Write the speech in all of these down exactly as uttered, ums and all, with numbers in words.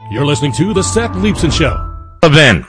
You're listening to The Seth Leibsohn Show. Then.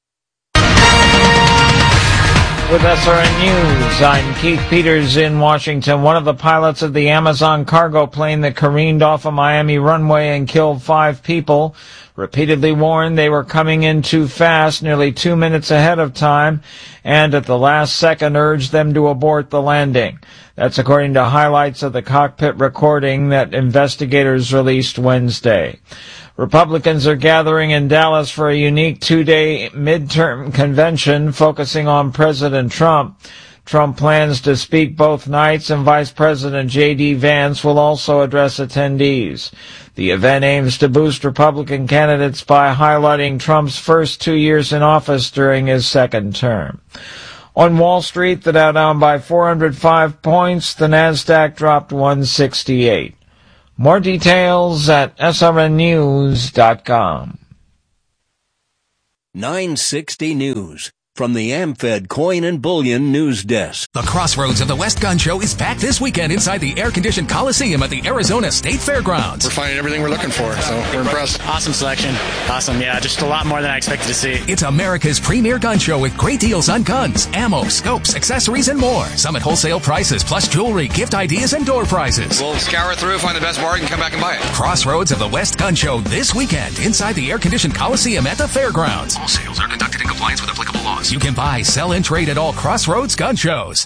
With S R N News, I'm Keith Peters in Washington. One of the pilots of the Amazon cargo plane that careened off a Miami runway and killed five people repeatedly warned they were coming in too fast, nearly two minutes ahead of time, and at the last second urged them to abort the landing. That's according to highlights of the cockpit recording that investigators released Wednesday. Republicans are gathering in Dallas for a unique two-day midterm convention focusing on President Trump. Trump plans to speak both nights, and Vice President J D Vance will also address attendees. The event aims to boost Republican candidates by highlighting Trump's first two years in office during his second term. On Wall Street, the Dow down by four hundred five points, the NASDAQ dropped one sixty-eight. More details at S R N news dot com. nine sixty News. From the AmFed Coin and Bullion News Desk. The Crossroads of the West Gun Show is back this weekend inside the air-conditioned Coliseum at the Arizona State Fairgrounds. We're finding everything we're looking for, so we're impressed. Awesome selection. Awesome, yeah, just a lot more than I expected to see. It's America's premier gun show with great deals on guns, ammo, scopes, accessories, and more. Some at wholesale prices, plus jewelry, gift ideas, and door prizes. We'll scour through, find the best bargain, come back and buy it. Crossroads of the West Gun Show this weekend inside the air-conditioned Coliseum at the Fairgrounds. All sales are conducted in compliance with applicable laws. You can buy, sell, and trade at all Crossroads gun shows.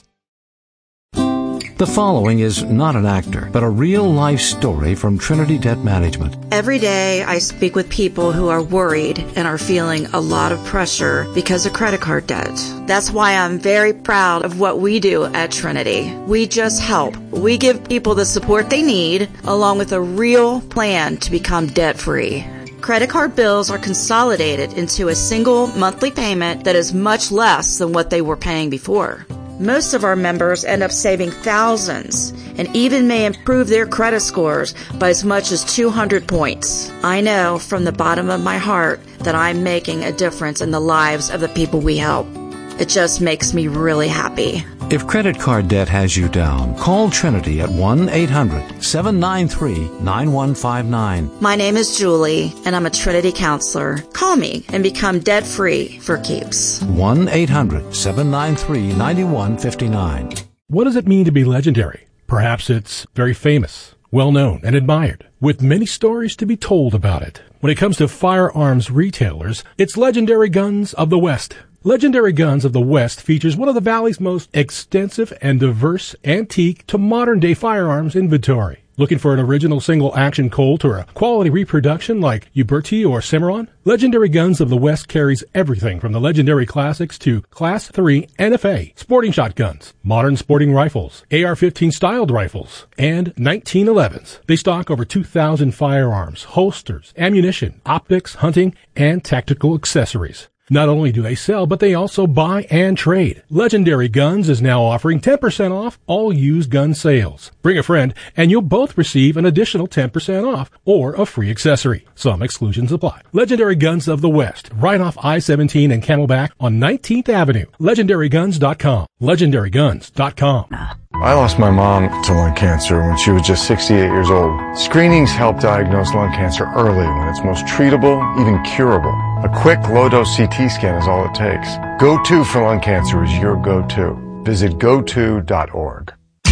The following is not an actor, but a real-life story from Trinity Debt Management. Every day I speak with people who are worried and are feeling a lot of pressure because of credit card debt. That's why I'm very proud of what we do at Trinity. We just help. We give people the support they need, along with a real plan to become debt-free. Credit card bills are consolidated into a single monthly payment that is much less than what they were paying before. Most of our members end up saving thousands and even may improve their credit scores by as much as two hundred points. I know from the bottom of my heart that I'm making a difference in the lives of the people we help. It just makes me really happy. If credit card debt has you down, call Trinity at one eight hundred seven nine three nine one five nine. My name is Julie, and I'm a Trinity counselor. Call me and become debt-free for keeps. one eight hundred seven nine three nine one five nine. What does it mean to be legendary? Perhaps it's very famous, well-known, and admired, with many stories to be told about it. When it comes to firearms retailers, it's Legendary Guns of the West. Legendary Guns of the West features one of the Valley's most extensive and diverse antique to modern-day firearms inventory. Looking for an original single-action Colt or a quality reproduction like Uberti or Cimarron? Legendary Guns of the West carries everything from the legendary classics to Class three N F A, sporting shotguns, modern sporting rifles, A R fifteen styled rifles, and nineteen elevens. They stock over two thousand firearms, holsters, ammunition, optics, hunting, and tactical accessories. Not only do they sell, but they also buy and trade. Legendary Guns is now offering ten percent off all used gun sales. Bring a friend, and you'll both receive an additional ten percent off or a free accessory. Some exclusions apply. Legendary Guns of the West, right off I seventeen and Camelback on nineteenth Avenue. Legendary Guns dot com. Legendary Guns dot com. I lost my mom to lung cancer when she was just sixty-eight years old. Screenings help diagnose lung cancer early when it's most treatable, even curable. A quick, low-dose C T scan is all it takes. Go To for lung cancer is your go-to. Visit go to dot org.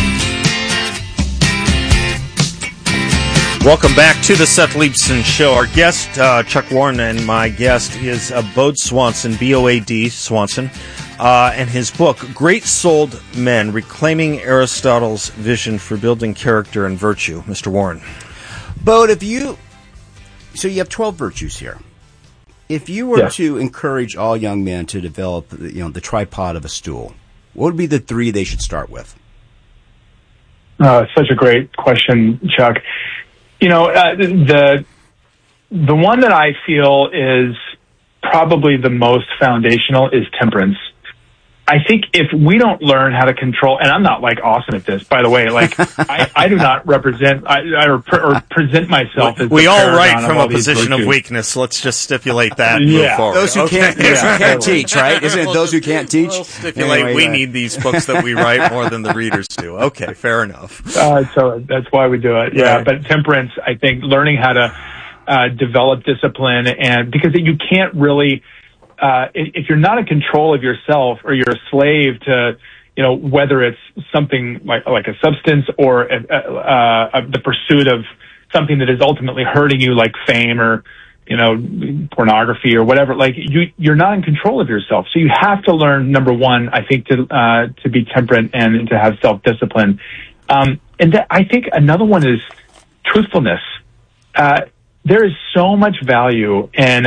Welcome back to the Seth Leibsohn Show. Our guest, uh, Chuck Warren, and my guest is uh, Boad Swanson, B O A D Swanson, uh, and his book, Great Souled Men, Reclaiming Aristotle's Vision for Building Character and Virtue. Mister Warren. Boad, if you, so you have twelve virtues here. If you were yeah. to encourage all young men to develop, you know, the tripod of a stool, what would be the three they should start with? Uh, such a great question, Chuck. You know, uh, the the one that I feel is probably the most foundational is temperance. I think if we don't learn how to control, and I'm not like awesome at this, by the way, like I, I do not represent I, I or, or present myself as we the all write from all a position of weakness. Let's just stipulate that. And yeah, move forward. Those who okay. can't, those yeah. who can't teach, right? Isn't it we'll those just, who can't teach? We'll stipulate anyway, we uh, need these books that we write more than the readers do. Okay, fair enough. Uh, so that's why we do it. Yeah, right. But temperance, I think, learning how to. Uh, uh, develop discipline, and because you can't really, uh, if you're not in control of yourself, or you're a slave to, you know, whether it's something like like a substance or a, uh, uh, the pursuit of something that is ultimately hurting you, like fame or, you know, pornography or whatever, like you, you're not in control of yourself. So you have to learn, number one, I think, to, uh, to be temperate and to have self-discipline. Um, and th- I think another one is truthfulness. Uh, there is so much value in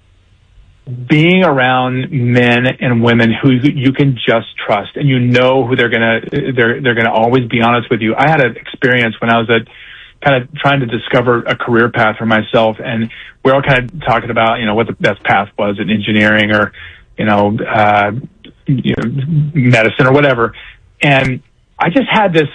being around men and women who you can just trust, and you know who they're gonna, they're, they're gonna always be honest with you. I had an experience when I was at, kind of trying to discover a career path for myself, and we're all kind of talking about, you know, what the best path was in engineering or, you know, uh, you know, medicine or whatever. And I just had this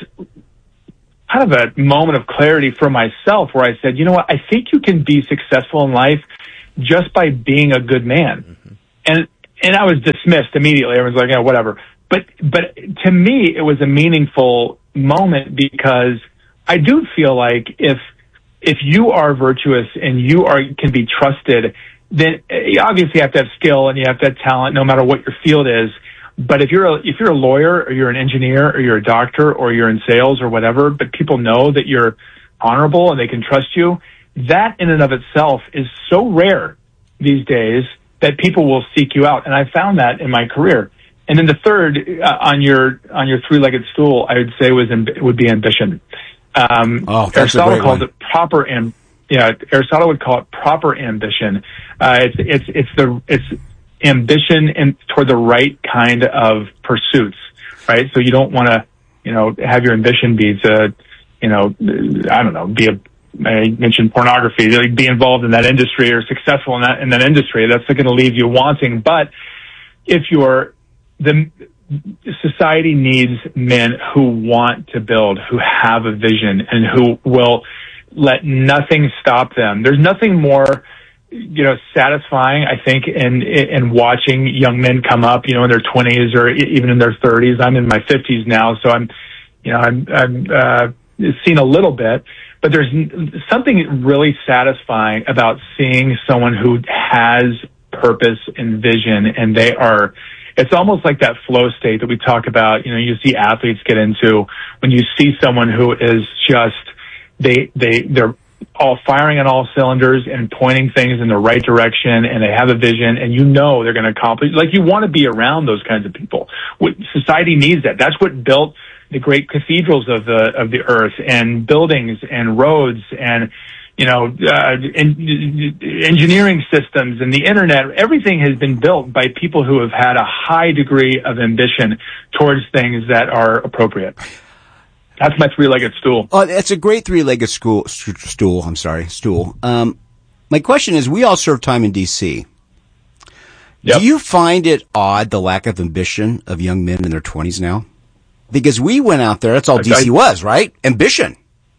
kind of a moment of clarity for myself where I said, you know what, I think you can be successful in life just by being a good man. Mm-hmm. And, and I was dismissed immediately. Everyone's like, yeah, whatever. But, but to me, it was a meaningful moment, because I do feel like if if you are virtuous and you are can be trusted, then you obviously have to have skill and you have to have talent, no matter what your field is. But if you're a, if you're a lawyer or you're an engineer or you're a doctor or you're in sales or whatever, but people know that you're honorable and they can trust you, that in and of itself is so rare these days that people will seek you out. And I found that in my career. And then the third uh, on your on your three-legged stool, I would say was amb- would be ambition. Um, oh, Aristotle calls it proper, am- yeah, Aristotle would call it proper ambition. Uh, it's, it's, it's the, it's ambition in, toward the right kind of pursuits, right? So you don't want to, you know, have your ambition be to, you know, I don't know, be a, I mentioned pornography, like be involved in that industry or successful in that, in that industry. That's going to leave you wanting. But if you're, the, society needs men who want to build, who have a vision, and who will let nothing stop them. There's nothing more, you know, satisfying, I think, in in watching young men come up, you know, in their twenties or even in their thirties. I'm in my fifties now, so I'm, you know, I'm, I'm uh, seen a little bit, but there's something really satisfying about seeing someone who has purpose and vision, and they are. It's almost like that flow state that we talk about, you know, you see athletes get into when you see someone who is just, they, they, they're all firing on all cylinders and pointing things in the right direction, and they have a vision, and you know they're going to accomplish, like you want to be around those kinds of people. Society needs that. That's what built the great cathedrals of the, of the earth, and buildings and roads and, you know, uh, in, engineering systems and the internet. Everything has been built by people who have had a high degree of ambition towards things that are appropriate. That's my three-legged stool. Oh, that's a great three-legged school, st- stool. I'm sorry, stool. Um, my question is, we all serve time in D C. Yep. Do you find it odd, the lack of ambition of young men in their twenties now? Because we went out there, that's all D C was, right? Ambition.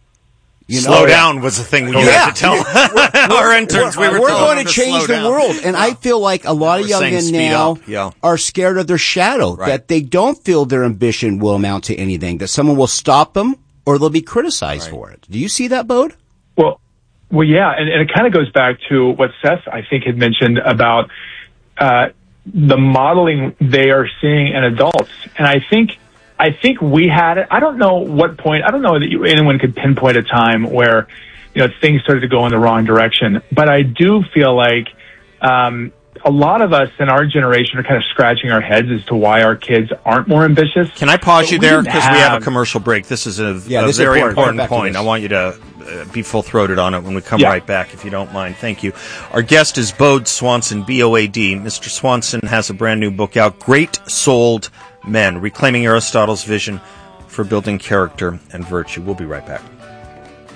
You know, slow down was the thing we yeah. had to tell our interns. We're, we were we're going to change the down. world. And I feel like a lot yeah, of young men now yeah. are scared of their shadow, right. That they don't feel their ambition will amount to anything, that someone will stop them or they'll be criticized right. for it. Do you see that, Bode? Well, well, yeah. And, and it kind of goes back to what Seth, I think, had mentioned about uh, the modeling they are seeing in adults. And I think I think we had it. I don't know what point. I don't know that you, anyone could pinpoint a time where, you know, things started to go in the wrong direction. But I do feel like um, a lot of us in our generation are kind of scratching our heads as to why our kids aren't more ambitious. Can I pause but you there because have, we have a commercial break? This is a, yeah, a this very important, important point. I want you to uh, be full-throated on it when we come yeah. right back, if you don't mind. Thank you. Our guest is Bode Swanson, B O A D. Mister Swanson has a brand new book out, Great Souled Men, Reclaiming Aristotle's Vision for Building Character and Virtue. We'll be right back.